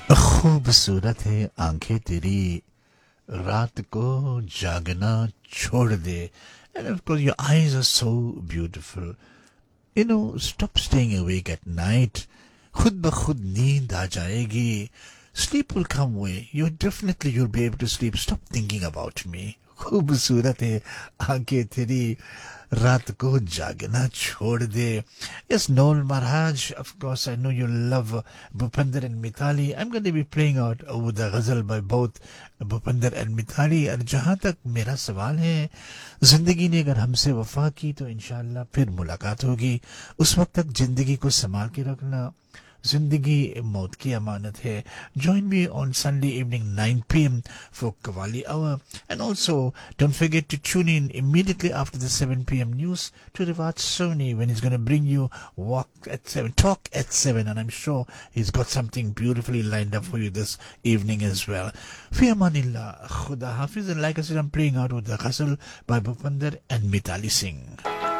खूबसूरत है आंखें तेरी, रात को जागना छोड़ दे. And of course, your eyes are so beautiful. Stop staying awake at night. खुद ब खुद नींद आ जाएगी. Sleep will come way. You'll be able to sleep. Stop thinking about me. खूबसूरत है आंखें तेरी, रात को जागना छोड़ दे. Yes, Noel Maharaj, of course, I know you love Bhupinder and Mithali. I'm going to be playing out with the ghazal by both Bhupinder and Mithali. और जहाँ तक मेरा सवाल है, जिंदगी ने अगर हमसे वफा की तो इंशाल्लाह फिर मुलाकात होगी. उस वक्त तक जिंदगी को संभाल के रखना. जिंदगी मौत की अमानत है. Join me on Sunday evening 9 p.m. for Qawwali Hour. And also, don't forget to tune in immediately after the 7 p.m. news to Rivat Soni when he's going to bring you Talk at 7. And I'm sure he's got something beautifully lined up for you this evening as well. Fi amanillah, Khuda Hafiz. And like I said, I'm playing out with the ghazal by Bhupinder and Mithali Singh.